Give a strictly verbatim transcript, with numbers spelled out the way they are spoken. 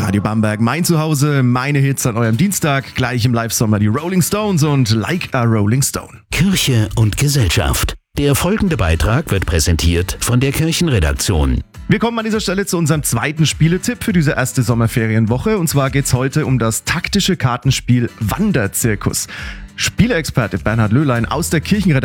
Radio Bamberg, mein Zuhause, meine Hits an eurem Dienstag, gleich im Live-Sommer die Rolling Stones und Like a Rolling Stone. Kirche und Gesellschaft. Der folgende Beitrag wird präsentiert von der Kirchenredaktion. Wir kommen an dieser Stelle zu unserem zweiten Spieletipp für diese erste Sommerferienwoche. Und zwar geht's heute um das taktische Kartenspiel Wanderzirkus. Spieleexperte Bernhard Löhlein aus der Kirchenredaktion